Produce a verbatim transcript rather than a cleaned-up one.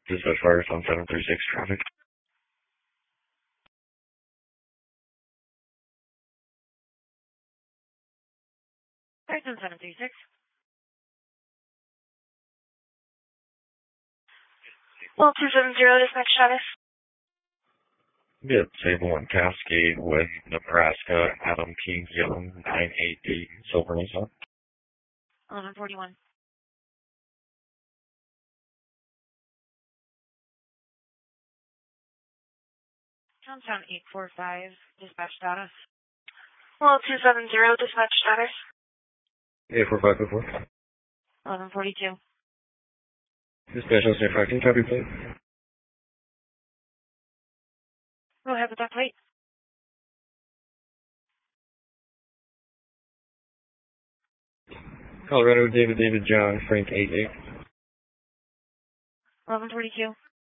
Dispatch fires on seven three six traffic. Fires on seven three six. Well, two seven zero, dispatch status. Yeah, Sable and Cascade with Nebraska, Adam King Young, nine eight eight, Silver Nissan. eleven forty-one. Downtown eight four five, dispatch status. Well, two seven zero, dispatch status. eight four five four. eleven forty-two. Dispatch on San Francisco, copy plate. Go ahead with that plate. Colorado, David, David, John, Frank, eight eight. eleven forty-two.